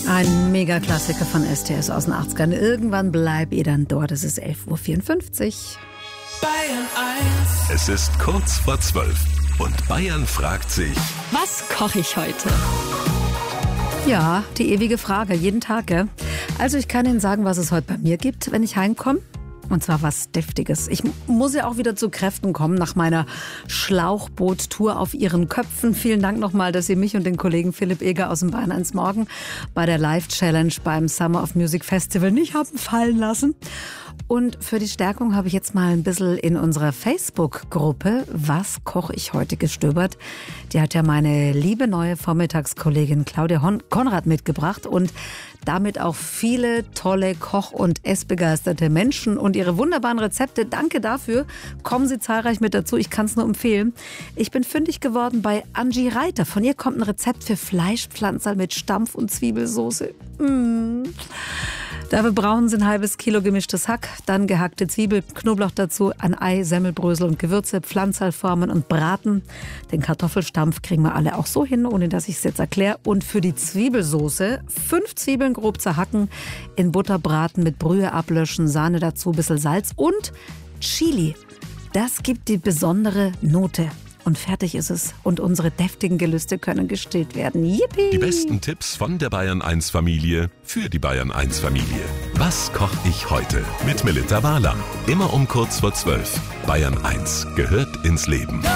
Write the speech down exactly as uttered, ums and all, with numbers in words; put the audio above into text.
Ein Mega-Klassiker von S T S aus den achtzigern. Irgendwann bleib ihr dann dort. Es ist elf Uhr vierundfünfzig. Bayern eins. Es ist kurz vor zwölf und Bayern fragt sich: Was koche ich heute? Ja, die ewige Frage, jeden Tag, gell? Also ich kann Ihnen sagen, was es heute bei mir gibt, wenn ich heimkomme. Und zwar was Deftiges. Ich muss ja auch wieder zu Kräften kommen nach meiner Schlauchboot-Tour auf Ihren Köpfen. Vielen Dank nochmal, dass Sie mich und den Kollegen Philipp Eger aus dem Bayern eins Morgen bei der Live-Challenge beim Summer of Music Festival nicht haben fallen lassen. Und für die Stärkung habe ich jetzt mal ein bisschen in unserer Facebook-Gruppe Was koche ich heute gestöbert. Die hat ja meine liebe neue Vormittagskollegin Claudia Hon- Konrad mitgebracht und damit auch viele tolle Koch- und essbegeisterte Menschen und ihre wunderbaren Rezepte. Danke dafür. Kommen Sie zahlreich mit dazu. Ich kann es nur empfehlen. Ich bin fündig geworden bei Angie Reiter. Von ihr kommt ein Rezept für Fleischpflanzerl mit Stampf- und Zwiebelsauce. Mmh. Dafür brauchen Sie ein halbes Kilo gemischtes Hack, dann gehackte Zwiebel, Knoblauch dazu, ein Ei, Semmelbrösel und Gewürze, Pflanzerl formen und braten. Den Kartoffelstampf kriegen wir alle auch so hin, ohne dass ich es jetzt erkläre. Und für die Zwiebelsauce fünf Zwiebeln grob zerhacken, in Butter braten, mit Brühe ablöschen, Sahne dazu, ein bisschen Salz und Chili. Das gibt die besondere Note. Und fertig ist es. Und unsere deftigen Gelüste können gestillt werden. Yippie! Die besten Tipps von der Bayern eins Familie für die Bayern eins Familie. Was koche ich heute? Mit Melita Wahler. Immer um kurz vor zwölf. Bayern eins gehört ins Leben.